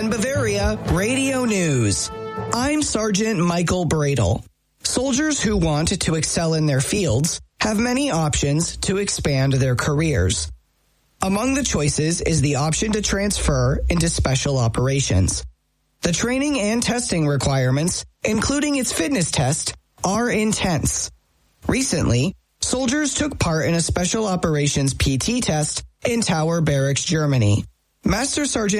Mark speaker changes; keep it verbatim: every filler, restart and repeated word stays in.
Speaker 1: N Bavaria Radio News. I'm Sergeant Michael Bradle. Soldiers who want to excel in their fields have many options to expand their careers. Among the choices is the option to transfer into special operations. The training and testing requirements, including its fitness test, are intense. Recently, soldiers took part in a special operations P T test in Tower Barracks, Germany. Master Sergeant